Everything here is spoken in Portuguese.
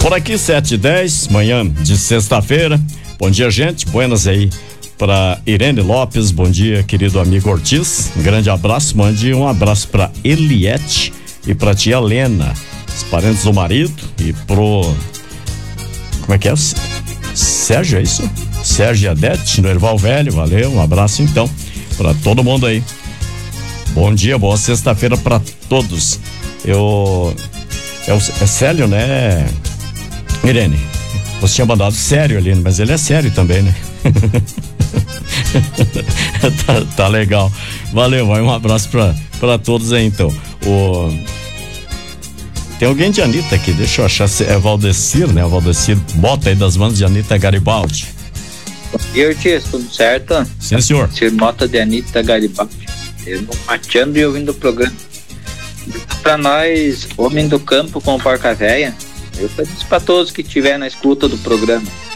Por aqui, 7h10, manhã de sexta-feira. Bom dia, gente. Buenas aí para Irene Lopes. Bom dia, querido amigo Ortiz. Um grande abraço. Mande um abraço para Eliette e para tia Helena, os parentes do marido, e pro. Como é que é? Sérgio, é isso? Sérgio e Adete, no Erval Velho. Valeu, um abraço então para todo mundo aí. Bom dia, boa sexta-feira para todos. É Célio, né, Irene? Você tinha mandado sério ali, mas ele é sério também, né? tá legal. Valeu, vai um abraço pra todos aí, então. Tem alguém de Anitta aqui, deixa eu achar, é Valdecir, né? O Valdecir bota aí das mãos de Anitta Garibaldi. E Ortiz, tudo certo? Sim, senhor. Ser moto de Anitta Garibaldi. Eu vou mateando e ouvindo o programa. Pra nós, homem do campo com porca véia, eu peço pra todos que estiver na escuta do programa.